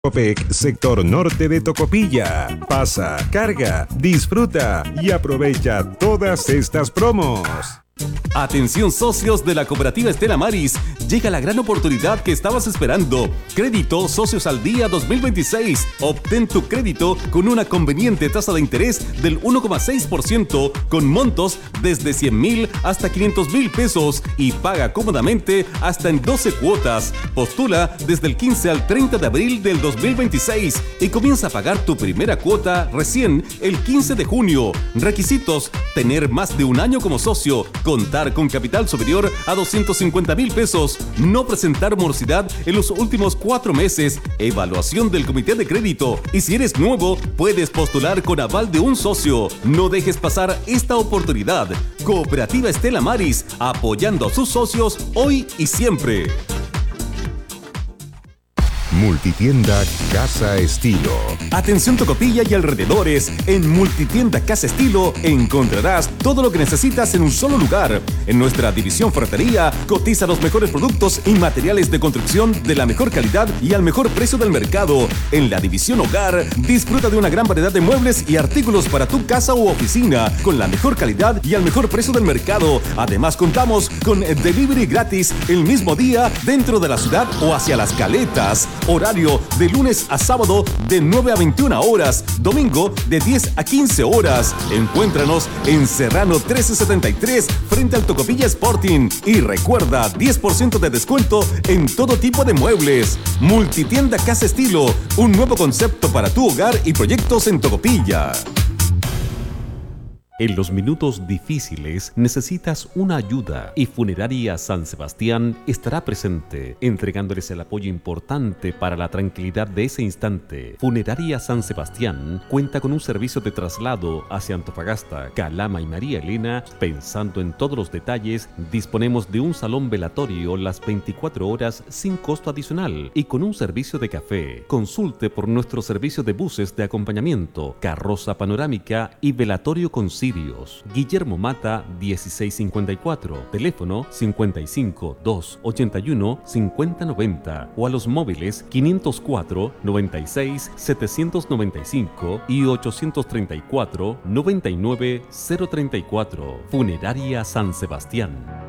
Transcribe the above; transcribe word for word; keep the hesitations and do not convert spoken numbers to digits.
Copec, sector norte de Tocopilla. Pasa, carga, disfruta y aprovecha todas estas promos. Atención socios de la cooperativa Estela Maris, llega la gran oportunidad que estabas esperando. Crédito Socios al Día dos mil veintiséis. Obtén tu crédito con una conveniente tasa de interés del uno coma seis por ciento con montos desde cien mil hasta quinientos mil pesos y paga cómodamente hasta en doce cuotas. Postula desde el quince al treinta de abril del dos mil veintiséis y comienza a pagar tu primera cuota recién el quince de junio. Requisitos: tener más de un año como socio, contar con capital superior a doscientos cincuenta mil pesos, no presentar morosidad en los últimos cuatro meses, evaluación del comité de crédito y si eres nuevo puedes postular con aval de un socio. No dejes pasar esta oportunidad. Cooperativa Estela Maris, apoyando a sus socios hoy y siempre. Multitienda Casa Estilo. Atención Tocopilla y alrededores. En Multitienda Casa Estilo encontrarás todo lo que necesitas en un solo lugar. En nuestra división ferretería cotiza los mejores productos y materiales de construcción de la mejor calidad y al mejor precio del mercado. En la división hogar disfruta de una gran variedad de muebles y artículos para tu casa u oficina con la mejor calidad y al mejor precio del mercado. Además contamos con delivery gratis el mismo día dentro de la ciudad o hacia las Caletas. Horario de lunes a sábado de nueve a veintiuna horas, domingo de diez a quince horas. Encuéntranos en Serrano trece setenta y tres frente al Tocopilla Sporting y recuerda diez por ciento de descuento en todo tipo de muebles. Multitienda Casa Estilo, un nuevo concepto para tu hogar y proyectos en Tocopilla. En los minutos difíciles necesitas una ayuda y Funeraria San Sebastián estará presente, entregándoles el apoyo importante para la tranquilidad de ese instante. Funeraria San Sebastián cuenta con un servicio de traslado hacia Antofagasta, Calama y María Elena. Pensando en todos los detalles, disponemos de un salón velatorio las veinticuatro horas sin costo adicional y con un servicio de café. Consulte por nuestro servicio de buses de acompañamiento, carroza panorámica y velatorio con Sirios. Guillermo Mata dieciséis cincuenta y cuatro, teléfono cincuenta y cinco, dos ochenta y uno, cincuenta noventa o a los móviles quinientos cuatro, noventa y seis, setecientos noventa y cinco y ochocientos treinta y cuatro, noventa y nueve, cero treinta y cuatro. Funeraria San Sebastián.